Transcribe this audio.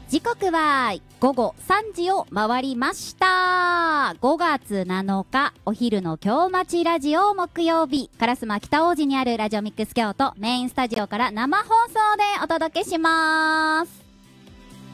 時刻は午後3時を回りました。5月7日お昼の京町ラジオ木曜日、烏丸北大路にあるラジオミックス京都メインスタジオから生放送でお届けします。